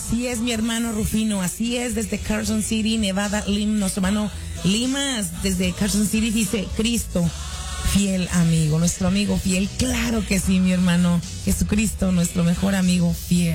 Así es, mi hermano Rufino, así es, desde Carson City, Nevada, nuestro hermano Limas, desde Carson City, dice: Cristo, fiel amigo, nuestro amigo fiel. Claro que sí, mi hermano. Jesucristo, nuestro mejor amigo fiel.